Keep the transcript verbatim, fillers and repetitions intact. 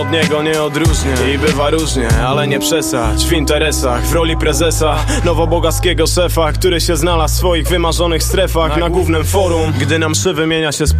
od niego nie odróżnię. I bywa różnie, ale nie przesadź. W interesach, w roli prezesa nowobogackiego szefa, który się znalazł w swoich wymarzonych strefach na głównym forum. Gdy na mszy wymienia się z